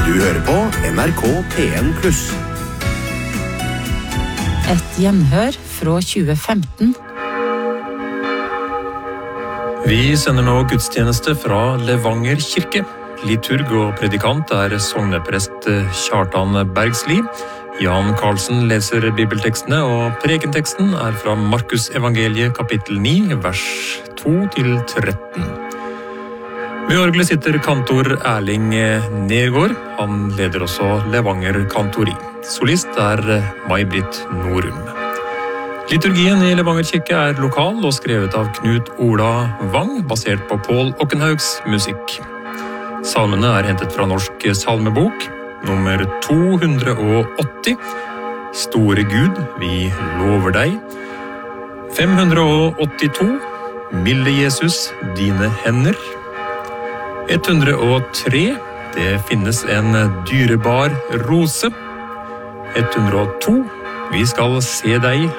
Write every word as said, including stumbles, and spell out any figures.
Du hører på N R K P en pluss. Et gjenhør fra tjue femten. Vi sender nå gudstjeneste fra Levanger kirke. Liturg og predikant er sogneprest Kjartan Bergsli. Jan Karlsen leser bibeltekstene, og prekenteksten er fra Markus evangeliet kapittel ni, vers to til tretten. Ved orgelet sitter kantor Erling Nergård. Han leder også Levanger kantori. Solist er May-Britt Norum. Liturgien i Levanger kirke er lokal og skrevet av Knut Ola Wang, basert på Paul Ockenhaugs musikk. Salmene er hentet fra Norsk salmebok, nummer to hundre og åtti. Store Gud, vi lover deg. fem hundre og åttito. Milde Jesus, dine hender. ett hundre og tre. Det finnes en dyrebar rose. ett hundre og to. Vi skal se deg